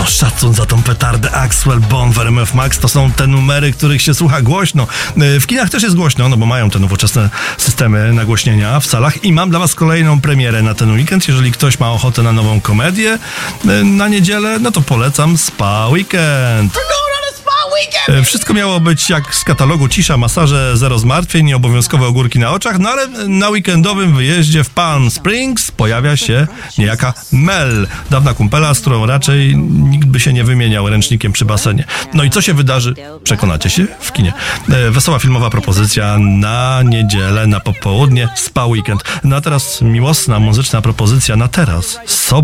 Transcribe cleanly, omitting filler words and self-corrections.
szacun za tą petardę. Axwell, Bone w RMF Max to są te numery, których się słucha głośno. W kinach też jest głośno, no bo mają te nowoczesne systemy nagłośnienia w salach i mam dla was kolejną premierę na ten weekend. Jeżeli ktoś ma ochotę na nową komedię na niedzielę, no to polecam Spa Weekend. Wszystko miało być jak z katalogu: cisza, masaże, zero zmartwień, nieobowiązkowe ogórki na oczach, no ale na weekendowym wyjeździe w Palm Springs pojawia się niejaka Mel, dawna kumpela, z którą raczej nikt by się nie wymieniał ręcznikiem przy basenie. No i co się wydarzy? Przekonacie się w kinie. Wesoła filmowa propozycja na niedzielę, na popołudnie, Spa Weekend. No a teraz miłosna muzyczna propozycja na teraz.